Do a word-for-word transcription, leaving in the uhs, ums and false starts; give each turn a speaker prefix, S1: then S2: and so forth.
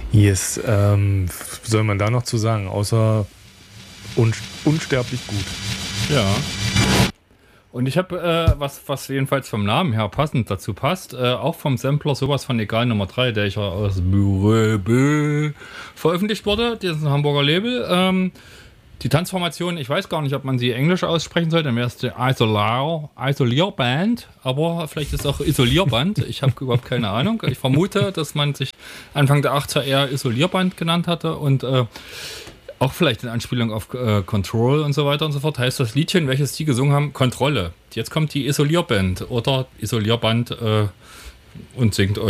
S1: Yes, ähm, was soll man da noch zu sagen, außer un- unsterblich gut.
S2: Ja. Und ich habe, äh, was, was jedenfalls vom Namen her passend dazu passt, äh, auch vom Sampler sowas von Egal Nummer drei, der ja aus Bürebe veröffentlicht wurde, dieses Hamburger Label. Ähm, die Tanzformation, ich weiß gar nicht, ob man sie englisch aussprechen sollte, dann wäre es die Isolar, Isolierband, aber vielleicht ist es auch Isolierband, ich habe überhaupt keine Ahnung. Ich vermute, dass man sich Anfang der achtziger eher Isolierband genannt hatte und äh, auch vielleicht in Anspielung auf äh, Control und so weiter und so fort, heißt das Liedchen, welches die gesungen haben, Kontrolle. Jetzt kommt die Isolierband oder Isolierband äh, und singt euch